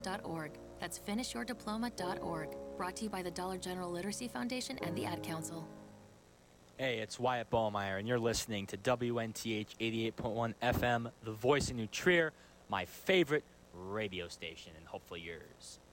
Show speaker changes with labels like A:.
A: finishyourdiploma.org. That's finishyourdiploma.org. Brought to you by the Dollar General Literacy Foundation and the Ad Council.
B: Hey, it's Wyatt Ballmeyer, and you're listening to WNTH 88.1 FM, the voice of New Trier, my favorite radio station, and hopefully yours.